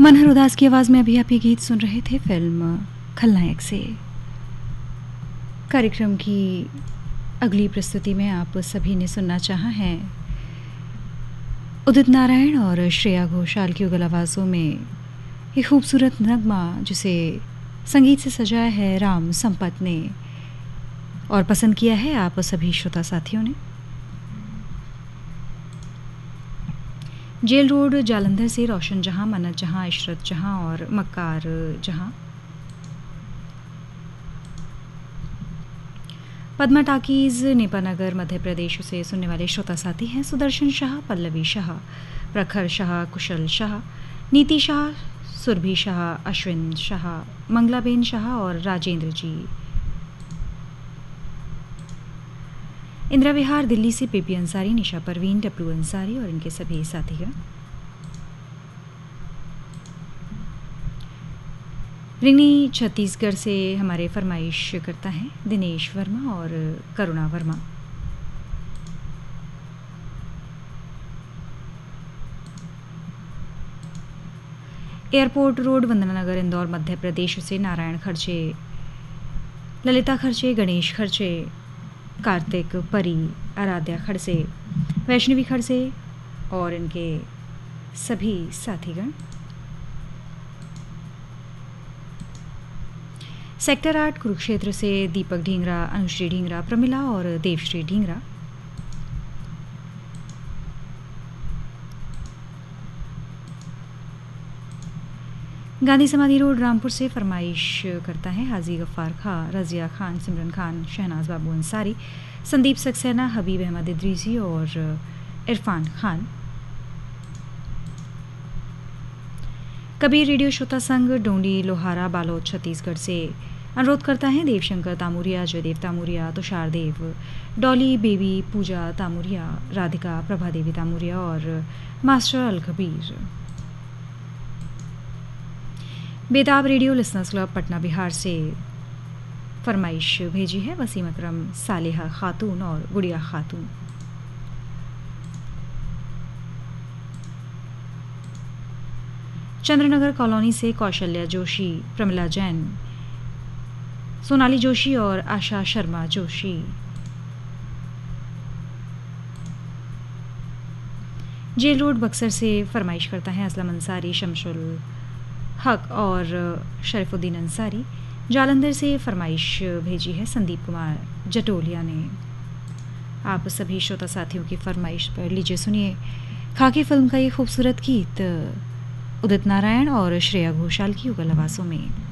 मनहर उदास की आवाज़ में अभी आप ये गीत सुन रहे थे फिल्म खलनायक से। कार्यक्रम की अगली प्रस्तुति में आप सभी ने सुनना चाहा है उदित नारायण और श्रेया घोषाल की उगल आवाज़ों में एक खूबसूरत नगमा जिसे संगीत से सजाया है राम संपत ने और पसंद किया है आप सभी श्रोता साथियों ने। जेल रोड जालंधर से रोशन जहां, मन्नत जहां, इशरत जहां और मक्कार जहां। पद्मा टाकीज़ नेपानगर मध्य प्रदेश से सुनने वाले श्रोता साथी हैं सुदर्शन शाह, पल्लवी शाह, प्रखर शाह, कुशल शाह, नीति शाह, सुरभि शाह, अश्विन शाह, मंगलाबेन शाह और राजेंद्र जी। इंदिरा विहार दिल्ली से पीपी अंसारी, निशा परवीन, डब्लू अंसारी और इनके सभी साथीगण। रिंगनी छत्तीसगढ़ से हमारे फरमाइश करता है दिनेश वर्मा और करुणा वर्मा। एयरपोर्ट रोड वंदनानगर इंदौर मध्य प्रदेश से नारायण खर्चे, ललिता खर्चे, गणेश खर्चे, कार्तिक, परी, आराध्या खड़से, वैष्णवी खड़से और इनके सभी साथीगण। सेक्टर 8 कुरुक्षेत्र से दीपक ढींगरा, अनुश्री ढींगरा, प्रमिला और देवश्री ढींगरा। गांधी समाधि रोड रामपुर से फरमाइश करता है हाजी गफ्फार खां, रजिया खान, सिमरन खान, शहनाज बाबू अंसारी, संदीप सक्सेना, हबीब अहमद इद्रीसी और इरफान खान। कबीर रेडियो श्रोता संघ डोंडी लोहारा बालोद छत्तीसगढ़ से अनुरोध करता है देवशंकर तामुरिया, जयदेव तामुरिया, तुषार देव, डॉली बेबी, पूजा तामुरिया, राधिका, प्रभा देवी तामुरिया और मास्टर अल कबीर। बेताब radio listeners club Patna Bihar से फरमाइश भेजी है वसीम अकरम, सालेहा खातून और गुड़िया खातून। चंद्रनगर कॉलोनी से कौशल्या जोशी, प्रमिला जैन, सोनाली जोशी और आशा शर्मा जोशी। जेल रोड बक्सर से फरमाइश करता है असलम अंसारी, शमशुल हक और शरीफुद्दीन अंसारी। जालंधर से फरमाइश भेजी है संदीप कुमार जटोलिया ने। आप सभी श्रोता साथियों की फरमाइश पर लीजिए सुनिए खाकी फिल्म का ये खूबसूरत गीत उदित नारायण और श्रेया घोषाल की युगल आवाज़ों में।